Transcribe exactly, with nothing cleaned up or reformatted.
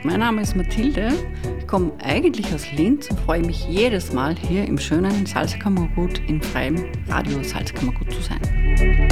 Mein Name ist Mathilde, ich komme eigentlich aus Linz und freue mich jedes Mal hier im schönen Salzkammergut in freiem Radio Salzkammergut zu sein.